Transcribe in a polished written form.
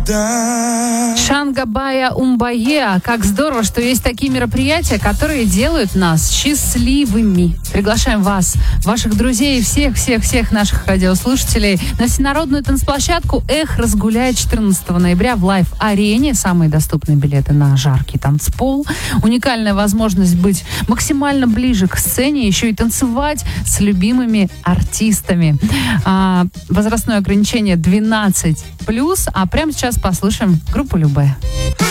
Шангабая Умбае. Как здорово, что есть такие мероприятия, которые делают нас счастливыми. Приглашаем вас, ваших друзей, всех наших радиослушателей на всенародную танцплощадку «Эх» разгуляет 14 ноября в лайв-арене. Самые доступные билеты на жаркий танцпол. Уникальная возможность быть максимально ближе к сцене, еще и танцевать с любимыми артистами. Возрастное ограничение 12+, а прямо сейчас послушаем группу Любэ.